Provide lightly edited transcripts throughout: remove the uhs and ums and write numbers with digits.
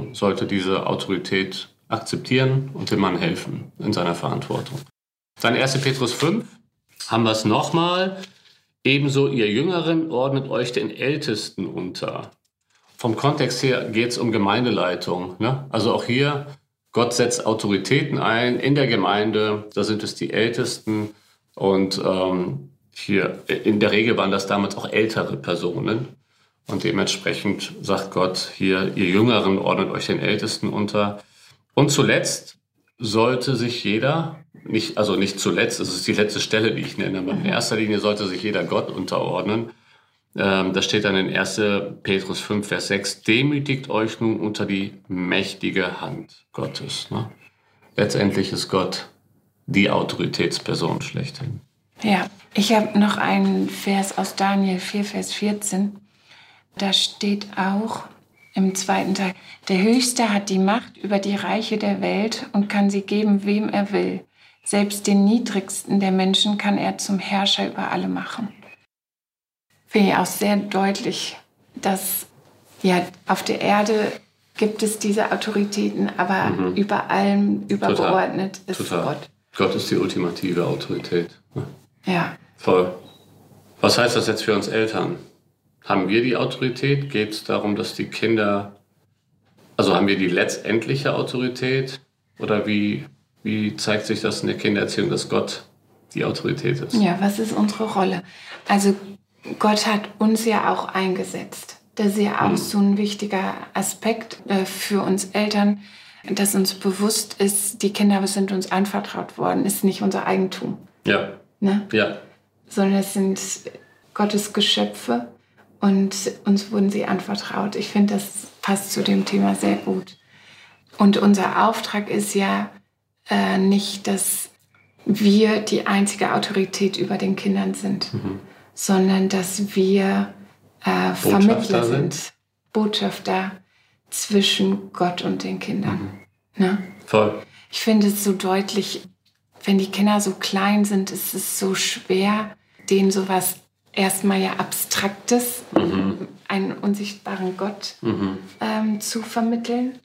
Person sollte diese Autorität akzeptieren und dem Mann helfen in seiner Verantwortung. Dann 1. Petrus 5 haben wir es nochmal. Ebenso ihr Jüngeren ordnet euch den Ältesten unter. Vom Kontext her geht es um Gemeindeleitung. Ne? Also auch hier, Gott setzt Autoritäten ein in der Gemeinde. Da sind es die Ältesten. Und hier in der Regel waren das damals auch ältere Personen. Und dementsprechend sagt Gott hier, ihr Jüngeren ordnet euch den Ältesten unter. Und zuletzt sollte sich jeder, nicht zuletzt, das ist die letzte Stelle, die ich nenne, aber in erster Linie sollte sich jeder Gott unterordnen. Da steht dann in 1. Petrus 5, Vers 6, demütigt euch nun unter die mächtige Hand Gottes. Ne? Letztendlich ist Gott die Autoritätsperson schlechthin. Ja, ich habe noch einen Vers aus Daniel 4, Vers 14. Da steht auch im 2. Teil, der Höchste hat die Macht über die Reiche der Welt und kann sie geben, wem er will. Selbst den Niedrigsten der Menschen kann er zum Herrscher über alle machen. Finde ich auch sehr deutlich, dass ja auf der Erde gibt es diese Autoritäten, aber über allem übergeordnet ist Gott. Gott ist die ultimative Autorität. Ja. Voll. Was heißt das jetzt für uns Eltern? Haben wir die Autorität? Geht es darum, dass die Kinder, also haben wir die letztendliche Autorität? Oder wie zeigt sich das in der Kindererziehung, dass Gott die Autorität ist? Ja, was ist unsere Rolle? Also Gott hat uns ja auch eingesetzt. Das ist ja auch so ein wichtiger Aspekt für uns Eltern, dass uns bewusst ist, die Kinder sind uns anvertraut worden, ist nicht unser Eigentum. Ja. Ne? Ja. Sondern es sind Gottes Geschöpfe und uns wurden sie anvertraut. Ich finde, das passt zu dem Thema sehr gut. Und unser Auftrag ist ja nicht, dass wir die einzige Autorität über den Kindern sind, sondern dass wir Vermittler sind, Botschafter zwischen Gott und den Kindern. Ne? Voll. Ich finde es so deutlich, wenn die Kinder so klein sind, ist es so schwer, denen sowas erstmal ja Abstraktes, einen unsichtbaren Gott zu vermitteln.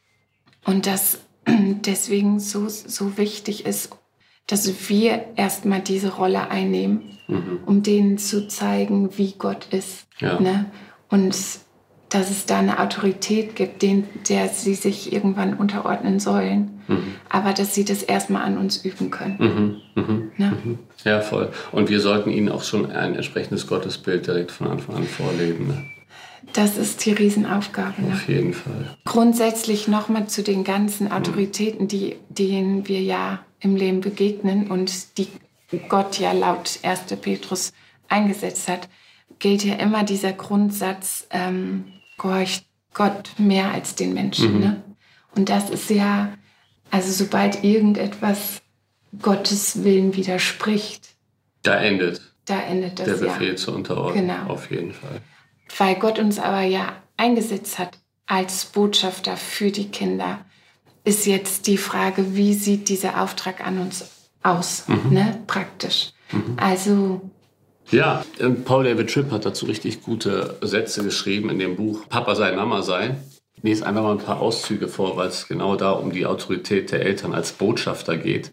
Und das deswegen so wichtig ist, dass wir erstmal diese Rolle einnehmen, um denen zu zeigen, wie Gott ist. Ja. Ne? Und dass es da eine Autorität gibt, der sie sich irgendwann unterordnen sollen, aber dass sie das erstmal an uns üben können. Ne? Ja, voll. Und wir sollten ihnen auch schon ein entsprechendes Gottesbild direkt von Anfang an vorleben. Ne? Das ist die Riesenaufgabe. Ne? Auf jeden Fall. Grundsätzlich nochmal zu den ganzen Autoritäten, denen wir ja im Leben begegnen und die Gott ja laut 1. Petrus eingesetzt hat, gilt ja immer dieser Grundsatz, gehorcht Gott mehr als den Menschen. Ne? Und das ist ja, also sobald irgendetwas Gottes Willen widerspricht, da endet das der Befehl zur Unterordnung. Genau. Auf jeden Fall. Weil Gott uns aber ja eingesetzt hat als Botschafter für die Kinder, ist jetzt die Frage, wie sieht dieser Auftrag an uns aus, ne? Praktisch. Also ja, Paul David Tripp hat dazu richtig gute Sätze geschrieben in dem Buch Papa sein, Mama sein. Ich lese einfach mal ein paar Auszüge vor, weil es genau da um die Autorität der Eltern als Botschafter geht.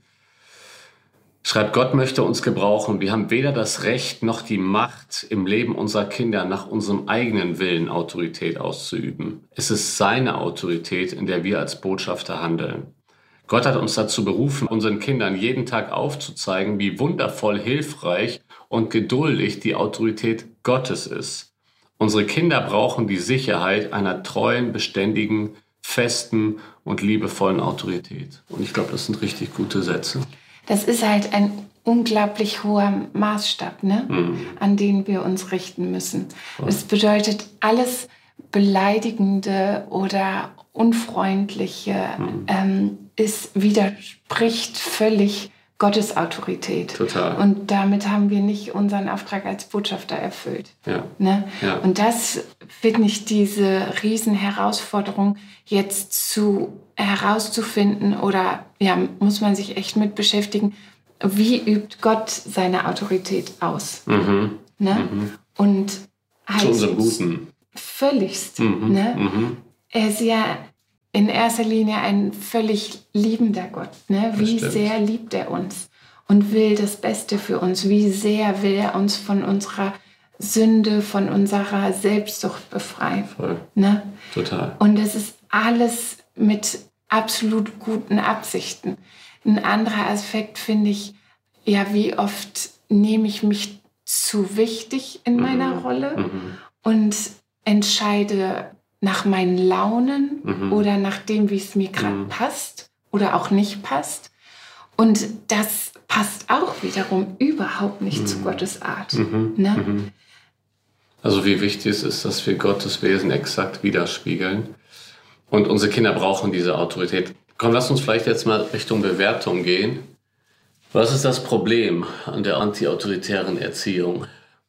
Schreibt, Gott möchte uns gebrauchen. Wir haben weder das Recht noch die Macht, im Leben unserer Kinder nach unserem eigenen Willen Autorität auszuüben. Es ist seine Autorität, in der wir als Botschafter handeln. Gott hat uns dazu berufen, unseren Kindern jeden Tag aufzuzeigen, wie wundervoll hilfreich und geduldig die Autorität Gottes ist. Unsere Kinder brauchen die Sicherheit einer treuen, beständigen, festen und liebevollen Autorität. Und ich glaube, das sind richtig gute Sätze. Das ist halt ein unglaublich hoher Maßstab, ne? An den wir uns richten müssen. Das bedeutet, alles Beleidigende oder Unfreundliche widerspricht völlig Gottes Autorität. Total. Und damit haben wir nicht unseren Auftrag als Botschafter erfüllt. Ja. Ne? Ja. Und das finde ich diese Riesenherausforderung jetzt herauszufinden oder ja, muss man sich echt mit beschäftigen, wie übt Gott seine Autorität aus? Ne? Und zu unserem Guten. Völligst. Ne? Er ist ja in erster Linie ein völlig liebender Gott. Ne? Wie stimmt. sehr liebt er uns und will das Beste für uns. Wie sehr will er uns von unserer Sünde, von unserer Selbstsucht befreien. Voll. Ne? Total. Und es ist alles mit absolut guten Absichten. Ein anderer Aspekt finde ich, ja, wie oft nehme ich mich zu wichtig in meiner Rolle und entscheide nach meinen Launen oder nach dem, wie es mir gerade passt oder auch nicht passt. Und das passt auch wiederum überhaupt nicht zu Gottes Art. Ne? Also wie wichtig es ist, dass wir Gottes Wesen exakt widerspiegeln. Und unsere Kinder brauchen diese Autorität. Komm, lass uns vielleicht jetzt mal Richtung Bewertung gehen. Was ist das Problem an der antiautoritären Erziehung?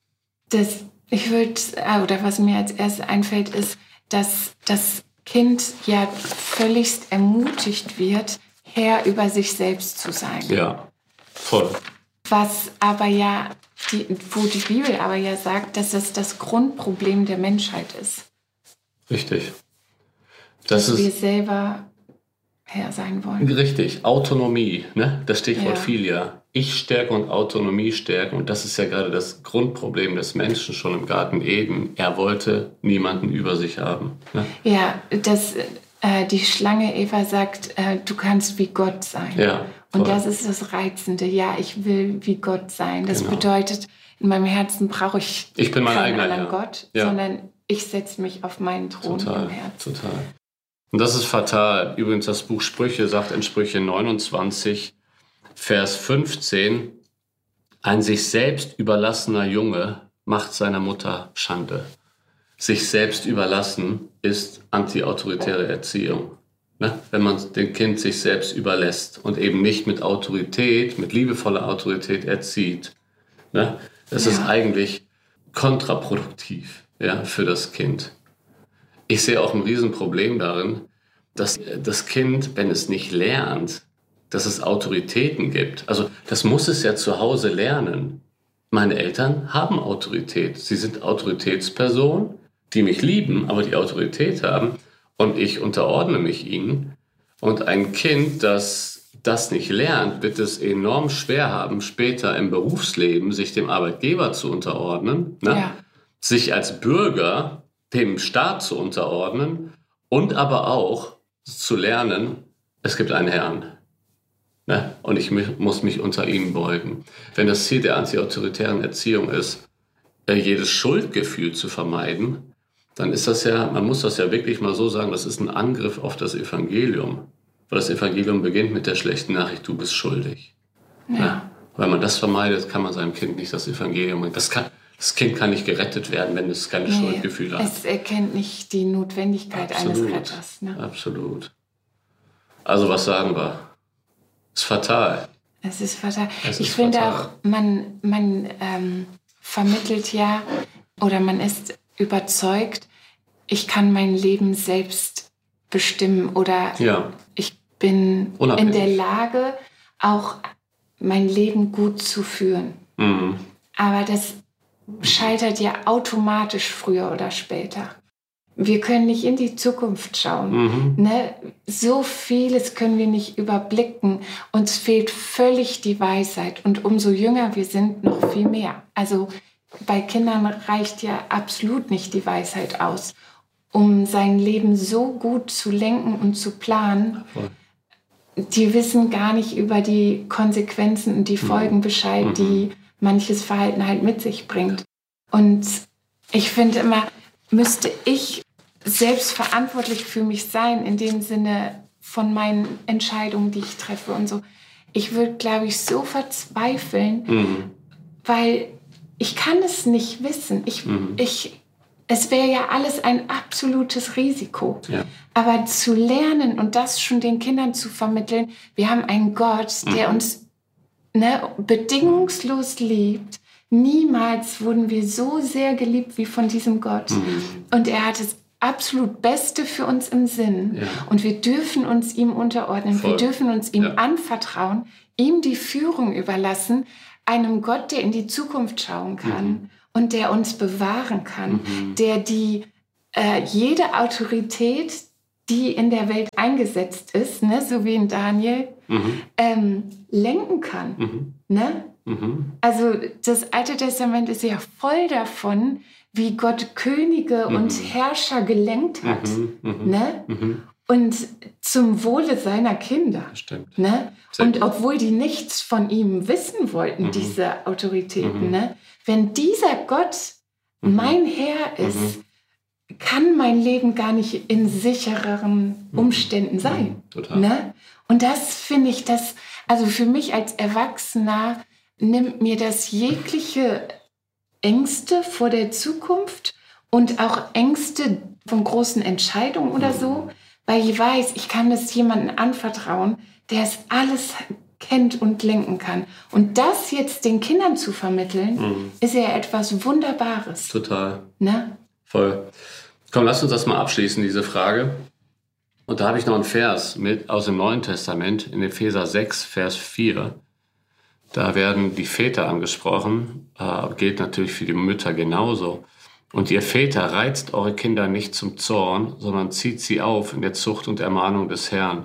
Was mir als erstes einfällt, ist, dass das Kind ja völligst ermutigt wird, Herr über sich selbst zu sein. Ja, voll. Was aber ja, wo die Bibel aber ja sagt, dass es das Grundproblem der Menschheit ist. Richtig. Dass wir selber Herr sein wollen. Richtig, Autonomie, ne? Das Stichwort Ja. fiel ja. Ich-Stärke und Autonomie stärken. Und das ist ja gerade das Grundproblem des Menschen schon im Garten Eden. Er wollte niemanden über sich haben. Ne? Ja, die Schlange Eva sagt, du kannst wie Gott sein. Ja, und voll. das ist das Reizende. Ja, ich will wie Gott sein. Das Genau. bedeutet, in meinem Herzen brauche ich bin mein keinen eigener anderen Herr. Gott, Ja. sondern ich setze mich auf meinen Thron Total, im Herzen. total. Und das ist fatal. Übrigens, das Buch Sprüche sagt in Sprüche 29, Vers 15, ein sich selbst überlassener Junge macht seiner Mutter Schande. Sich selbst überlassen ist antiautoritäre Erziehung. Ne? Wenn man dem Kind sich selbst überlässt und eben nicht mit Autorität, mit liebevoller Autorität erzieht. Ne? Das ist eigentlich kontraproduktiv, ja, für das Kind. Ich sehe auch ein Riesenproblem darin, dass das Kind, wenn es nicht lernt, dass es Autoritäten gibt. Also das muss es ja zu Hause lernen. Meine Eltern haben Autorität. Sie sind Autoritätspersonen, die mich lieben, aber die Autorität haben. Und ich unterordne mich ihnen. Und ein Kind, das das nicht lernt, wird es enorm schwer haben, später im Berufsleben sich dem Arbeitgeber zu unterordnen, ne? Ja. Sich als Bürger dem Staat zu unterordnen und aber auch zu lernen, es gibt einen Herrn. Ne? Und ich muss mich unter ihm beugen. Wenn das Ziel der antiautoritären Erziehung ist, jedes Schuldgefühl zu vermeiden, dann ist das ja, man muss das ja wirklich mal so sagen, das ist ein Angriff auf das Evangelium. Weil das Evangelium beginnt mit der schlechten Nachricht, du bist schuldig. Ja. Ne? Weil man das vermeidet, kann man seinem Kind nicht das Evangelium. Das Kind kann nicht gerettet werden, wenn es keine Schuldgefühle hat. Es erkennt nicht die Notwendigkeit eines Retters. Ne? Absolut. Also was sagen wir? Ist fatal. Es ist fatal. Es Ich ist finde fatal. auch, man vermittelt ja oder man ist überzeugt, ich kann mein Leben selbst bestimmen oder Ja. ich bin Unabhängig. in der Lage, auch mein Leben gut zu führen. Mhm. Aber das scheitert ja automatisch früher oder später. Wir können nicht in die Zukunft schauen. Ne? So vieles können wir nicht überblicken. Uns fehlt völlig die Weisheit. Und umso jünger wir sind, noch viel mehr. Also bei Kindern reicht ja absolut nicht die Weisheit aus, um sein Leben so gut zu lenken und zu planen. Voll. Die wissen gar nicht über die Konsequenzen und die Folgen Bescheid, die manches Verhalten halt mit sich bringt. Und ich finde immer, müsste ich selbst verantwortlich für mich sein, in dem Sinne von meinen Entscheidungen, die ich treffe und so. Ich würde, glaube ich, so verzweifeln, weil ich kann es nicht wissen. Es wäre ja alles ein absolutes Risiko. Ja. Aber zu lernen und das schon den Kindern zu vermitteln, wir haben einen Gott, der uns bedingungslos liebt. Niemals wurden wir so sehr geliebt wie von diesem Gott. Und er hat das absolut Beste für uns im Sinn. Ja. Und wir dürfen uns ihm unterordnen. Voll. Wir dürfen uns ihm Ja. anvertrauen, ihm die Führung überlassen, einem Gott, der in die Zukunft schauen kann und der uns bewahren kann, der jede Autorität, die in der Welt eingesetzt ist, ne, so wie in Daniel, lenken kann. Ne? Also das Alte Testament ist ja voll davon, wie Gott Könige und Herrscher gelenkt hat. Ne? Und zum Wohle seiner Kinder. Stimmt. Ne? Und obwohl die nichts von ihm wissen wollten, diese Autoritäten, ne? Wenn dieser Gott mein Herr ist, kann mein Leben gar nicht in sichereren Umständen sein. Total. Ne? Und das finde ich, also für mich als Erwachsener nimmt mir das jegliche Ängste vor der Zukunft und auch Ängste von großen Entscheidungen oder so, weil ich weiß, ich kann es jemandem anvertrauen, der es alles kennt und lenken kann. Und das jetzt den Kindern zu vermitteln, ist ja etwas Wunderbares. Total. Ne? Voll. Komm, lass uns das mal abschließen, diese Frage. Und da habe ich noch einen Vers aus dem Neuen Testament, in Epheser 6, Vers 4. Da werden die Väter angesprochen, gilt natürlich für die Mütter genauso. Und ihr Väter, reizt eure Kinder nicht zum Zorn, sondern zieht sie auf in der Zucht und Ermahnung des Herrn.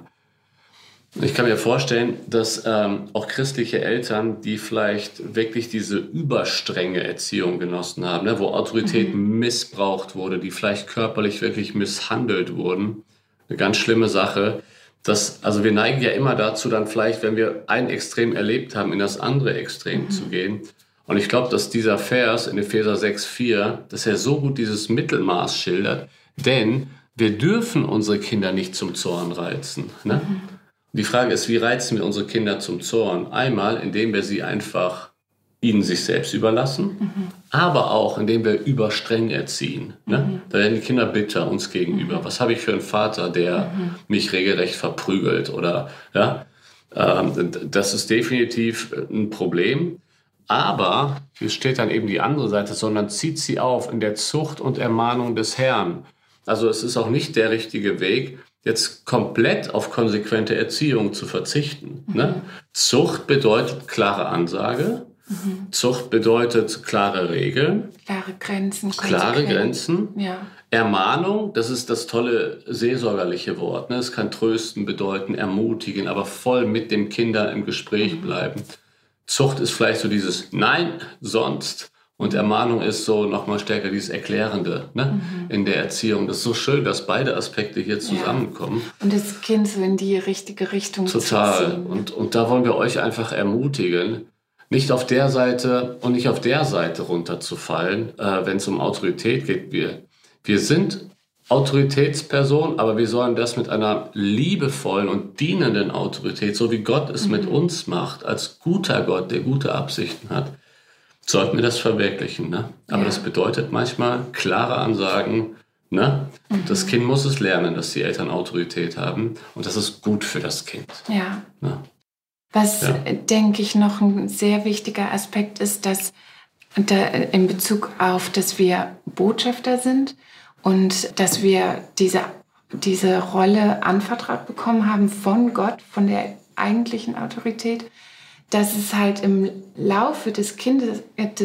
Ich kann mir vorstellen, dass auch christliche Eltern, die vielleicht wirklich diese überstrenge Erziehung genossen haben, ne, wo Autorität missbraucht wurde, die vielleicht körperlich wirklich misshandelt wurden, eine ganz schlimme Sache. Also wir neigen ja immer dazu, dann vielleicht, wenn wir ein Extrem erlebt haben, in das andere Extrem zu gehen. Und ich glaube, dass dieser Vers in Epheser 6,4, dass er so gut dieses Mittelmaß schildert, denn wir dürfen unsere Kinder nicht zum Zorn reizen. Ne? Die Frage ist, wie reizen wir unsere Kinder zum Zorn? Einmal, indem wir sie einfach ihnen sich selbst überlassen, aber auch, indem wir überstreng erziehen. Ne? Da werden die Kinder bitter uns gegenüber. Was habe ich für einen Vater, der mich regelrecht verprügelt? Oder ja, das ist definitiv ein Problem. Aber hier steht dann eben die andere Seite, sondern zieht sie auf in der Zucht und Ermahnung des Herrn. Also es ist auch nicht der richtige Weg, jetzt komplett auf konsequente Erziehung zu verzichten. Ne? Zucht bedeutet klare Ansage. Zucht bedeutet klare Regeln. Klare Grenzen. Klare Grenzen. Ja. Ermahnung, das ist das tolle seelsorgerliche Wort. Ne? Es kann trösten bedeuten, ermutigen, aber voll mit dem Kinder im Gespräch bleiben. Zucht ist vielleicht so dieses Nein, sonst. Und Ermahnung ist so nochmal stärker dieses Erklärende, ne? In der Erziehung. Das ist so schön, dass beide Aspekte hier zusammenkommen. Und das Kind so in die richtige Richtung zu ziehen. Total. Und da wollen wir euch einfach ermutigen, nicht auf der Seite und nicht auf der Seite runterzufallen, wenn es um Autorität geht. Wir sind Autoritätspersonen, aber wir sollen das mit einer liebevollen und dienenden Autorität, so wie Gott es mit uns macht, als guter Gott, der gute Absichten hat, sollten wir das verwirklichen. Ne? Aber das bedeutet manchmal klare Ansagen. Ne? Das Kind muss es lernen, dass die Eltern Autorität haben. Und das ist gut für das Kind. Ja. Ne? Was, denke ich, noch ein sehr wichtiger Aspekt ist, dass in Bezug auf, dass wir Botschafter sind und dass wir diese Rolle anvertraut bekommen haben von Gott, von der eigentlichen Autorität, dass es halt im Laufe des Kindes,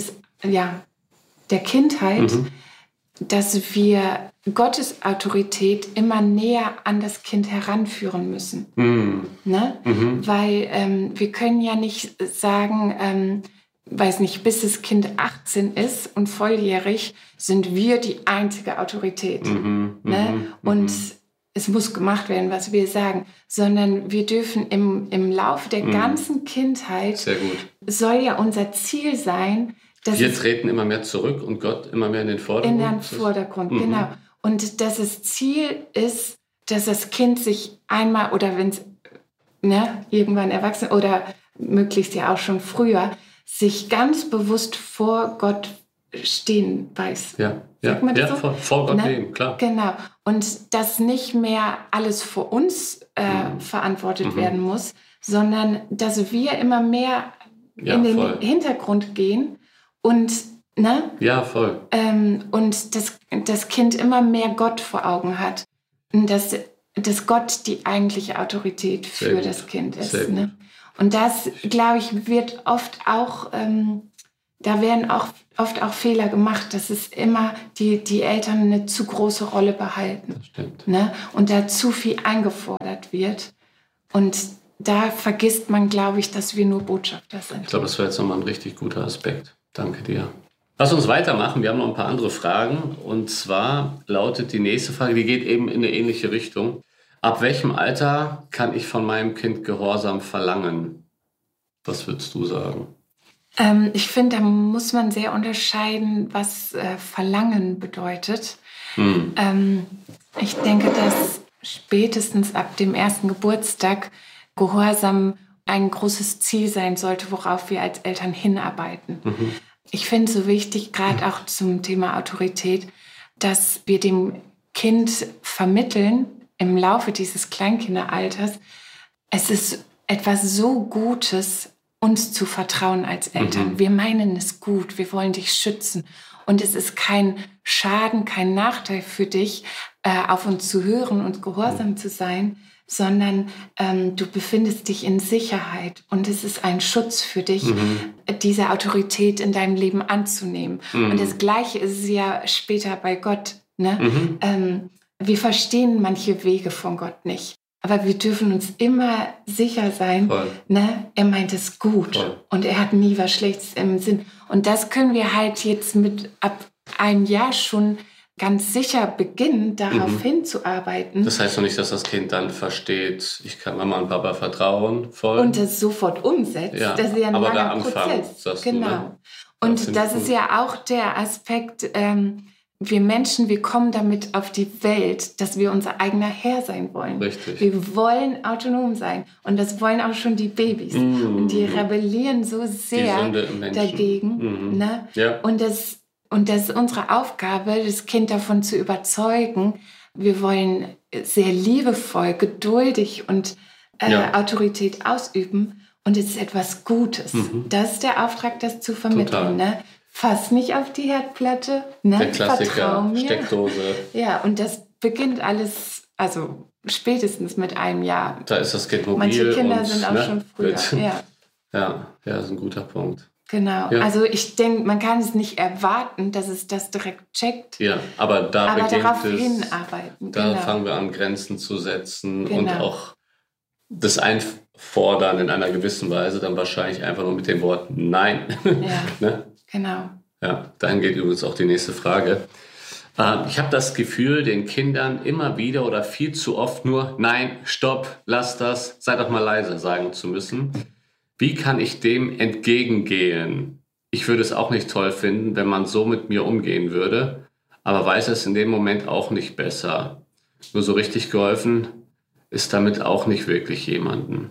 der Kindheit, dass wir Gottes Autorität immer näher an das Kind heranführen müssen. Ne? Weil wir können ja nicht sagen, weiß nicht, bis das Kind 18 ist und volljährig, sind wir die einzige Autorität. Ne? Und es muss gemacht werden, was wir sagen, sondern wir dürfen im Laufe der ganzen Kindheit, sehr gut, soll ja unser Ziel sein, dass wir treten immer mehr zurück und Gott immer mehr in den Vordergrund. In den Vordergrund, genau. Und dass das Ziel ist, dass das Kind sich einmal oder wenn es irgendwann erwachsen oder möglichst ja auch schon früher, sich ganz bewusst vor Gott stehen weiß. Ja, Sagt man das so? vor Gott leben, klar. Genau. Und dass nicht mehr alles vor uns verantwortet werden muss, sondern dass wir immer mehr in den Hintergrund gehen und ja, voll. Und das Kind immer mehr Gott vor Augen hat. Und dass Gott die eigentliche Autorität für das Kind ist. Ne? Und das, glaube ich, wird oft auch da werden auch oft auch Fehler gemacht, dass es immer die Eltern eine zu große Rolle behalten. Das stimmt. Ne? Und da zu viel eingefordert wird. Und da vergisst man, glaube ich, dass wir nur Botschafter sind. Ich glaube, das war jetzt nochmal ein richtig guter Aspekt. Danke dir. Lass uns weitermachen. Wir haben noch ein paar andere Fragen. Und zwar lautet die nächste Frage, die geht eben in eine ähnliche Richtung. Ab welchem Alter kann ich von meinem Kind Gehorsam verlangen? Was würdest du sagen? Ich finde, da muss man sehr unterscheiden, was Verlangen bedeutet. Ich denke, dass spätestens ab dem ersten Geburtstag Gehorsam ein großes Ziel sein sollte, worauf wir als Eltern hinarbeiten. Ich finde es so wichtig, gerade auch zum Thema Autorität, dass wir dem Kind vermitteln im Laufe dieses Kleinkindalters, es ist etwas so Gutes, uns zu vertrauen als Eltern. Wir meinen es gut, wir wollen dich schützen. Und es ist kein Schaden, kein Nachteil für dich, auf uns zu hören und gehorsam zu sein, sondern du befindest dich in Sicherheit. Und es ist ein Schutz für dich, diese Autorität in deinem Leben anzunehmen. Und das Gleiche ist es ja später bei Gott. Ne? Wir verstehen manche Wege von Gott nicht. Aber wir dürfen uns immer sicher sein, ne? Er meint es gut. Und er hat nie was Schlechtes im Sinn. Und das können wir halt jetzt ab einem Jahr schon ganz sicher beginnen, darauf hinzuarbeiten. Das heißt doch nicht, dass das Kind dann versteht, ich kann Mama und Papa vertrauen, voll. Und das sofort umsetzt. Ja, das ist ja ein aber langer der Anfang, Prozess. sagst genau. du, ne? Und das ist ja auch der Aspekt, wir Menschen, wir kommen damit auf die Welt, dass wir unser eigener Herr sein wollen. Richtig. Wir wollen autonom sein. Und das wollen auch schon die Babys. Und die rebellieren so sehr dagegen. Ne? Ja. Und das ist unsere Aufgabe, das Kind davon zu überzeugen. Wir wollen sehr liebevoll, geduldig und Autorität ausüben. Und es ist etwas Gutes. Das ist der Auftrag, das zu vermitteln. Ne? Fass nicht auf die Herdplatte, ne? Der Klassiker, Vertrau mir. Steckdose. Ja, und das beginnt alles, also spätestens mit einem Jahr. Da ist das Kind mobil. Manche Kinder und, sind auch schon früher. Ja, das ist ein guter Punkt. Genau, ja. Also ich denke, man kann es nicht erwarten, dass es das direkt checkt. Ja, aber darauf hinarbeiten. Da fangen wir an, Grenzen zu setzen und Genau. auch das Einfordern in einer gewissen Weise, dann wahrscheinlich einfach nur mit dem Wort Nein. Ja, ne? Genau. Ja, dahin geht übrigens auch die nächste Frage. Ich habe das Gefühl, den Kindern immer wieder oder viel zu oft nur Nein, Stopp, lass das, sei doch mal leise sagen zu müssen. Wie kann ich dem entgegengehen? Ich würde es auch nicht toll finden, wenn man so mit mir umgehen würde, aber weiß es in dem Moment auch nicht besser. Nur so richtig geholfen ist damit auch nicht wirklich jemandem.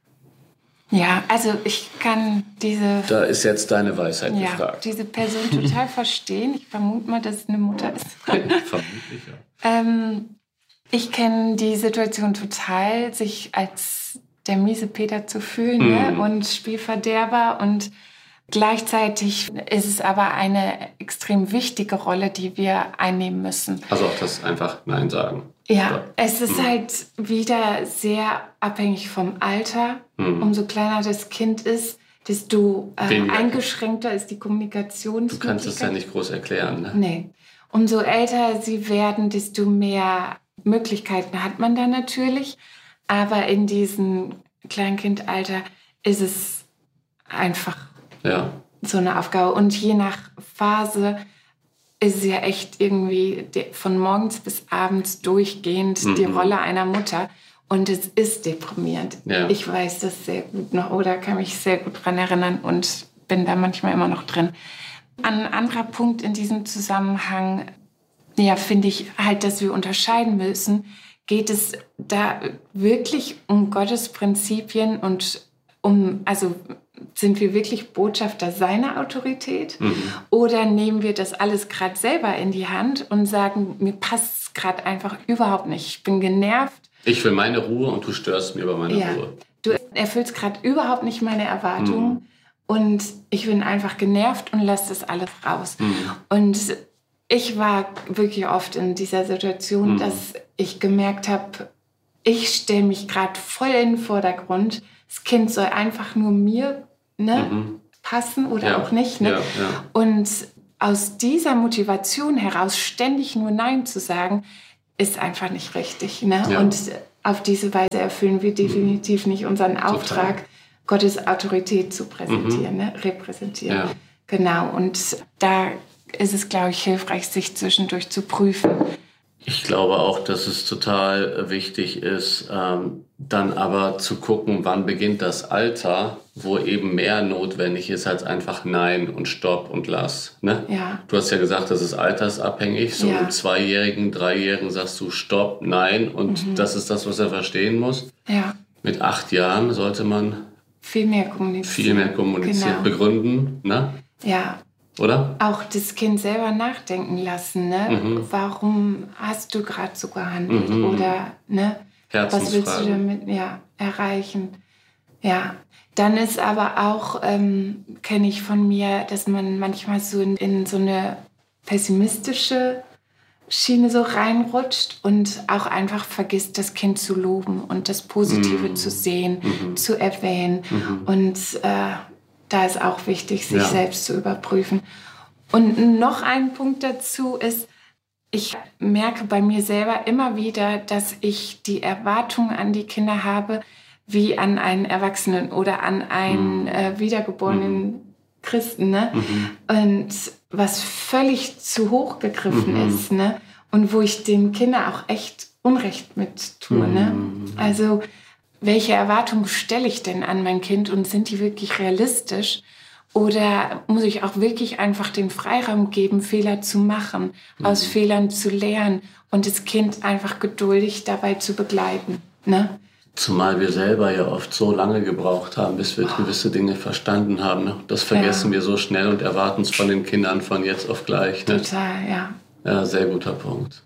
Ja, also ich kann Da ist jetzt deine Weisheit gefragt. diese Person total verstehen. Ich vermute mal, dass es eine Mutter ist. Vermutlich, ja. Ich kenne die Situation total, sich als der miese Peter zu fühlen ne? Und Spielverderber. Und gleichzeitig ist es aber eine extrem wichtige Rolle, die wir einnehmen müssen. Also auch das einfach Nein sagen. Ja, es ist halt wieder sehr abhängig vom Alter. Umso kleiner das Kind ist, desto eingeschränkter ist die Kommunikationsmöglichkeit. Du kannst es ja nicht groß erklären. Ne? Nee. Umso älter sie werden, desto mehr Möglichkeiten hat man da natürlich. Aber in diesem Kleinkindalter ist es einfach so eine Aufgabe. Und je nach Phase ist es ja echt irgendwie von morgens bis abends durchgehend die Rolle einer Mutter. Und es ist deprimierend. Ja. Ich weiß das sehr gut noch oder kann mich sehr gut daran erinnern und bin da manchmal immer noch drin. Ein anderer Punkt in diesem Zusammenhang, finde ich halt, dass wir unterscheiden müssen, geht es da wirklich um Gottes Prinzipien und sind wir wirklich Botschafter seiner Autorität? Oder nehmen wir das alles gerade selber in die Hand und sagen, mir passt es gerade einfach überhaupt nicht. Ich bin genervt. Ich will meine Ruhe und du störst mir bei meiner Ruhe. Du erfüllst gerade überhaupt nicht meine Erwartungen und ich bin einfach genervt und lasse das alles raus. Und ich war wirklich oft in dieser Situation, dass ich gemerkt habe, ich stelle mich gerade voll in den Vordergrund. Das Kind soll einfach nur mir passen oder auch nicht. Ne? Ja. Und aus dieser Motivation heraus ständig nur Nein zu sagen, ist einfach nicht richtig. Ne? Ja. Und auf diese Weise erfüllen wir definitiv nicht unseren Auftrag, Gottes Autorität zu präsentieren, ne? Repräsentieren. Ja. Genau, und da ist es, glaube ich, hilfreich, sich zwischendurch zu prüfen. Ich glaube auch, dass es total wichtig ist, dann aber zu gucken, wann beginnt das Alter, wo eben mehr notwendig ist als einfach Nein und Stopp und Lass. Ne? Ja. Du hast ja gesagt, das ist altersabhängig. So im 2-Jährigen, 3-Jährigen sagst du Stopp, Nein und das ist das, was er verstehen muss. Ja. Mit 8 Jahren sollte man viel mehr kommunizieren, genau. Begründen, ne? Ja. Oder? Auch das Kind selber nachdenken lassen, ne? Warum hast du gerade so gehandelt? Oder ne? Was willst du damit erreichen? Ja. Dann ist aber auch, kenne ich von mir, dass man manchmal so in so eine pessimistische Schiene so reinrutscht und auch einfach vergisst, das Kind zu loben und das Positive zu sehen, zu erwähnen. Und da ist auch wichtig, sich selbst zu überprüfen. Und noch ein Punkt dazu ist, ich merke bei mir selber immer wieder, dass ich die Erwartungen an die Kinder habe, wie an einen Erwachsenen oder an einen wiedergeborenen Christen. Ne? Und was völlig zu hoch gegriffen ist. Ne? Und wo ich den Kindern auch echt Unrecht mit tue. Ne? Also welche Erwartungen stelle ich denn an mein Kind und sind die wirklich realistisch? Oder muss ich auch wirklich einfach den Freiraum geben, Fehler zu machen, aus Fehlern zu lernen und das Kind einfach geduldig dabei zu begleiten? Ne? Zumal wir selber ja oft so lange gebraucht haben, bis wir gewisse Dinge verstanden haben. Ne? Das vergessen wir so schnell und erwarten es von den Kindern von jetzt auf gleich. Ne? Total, ja. Ja, sehr guter Punkt.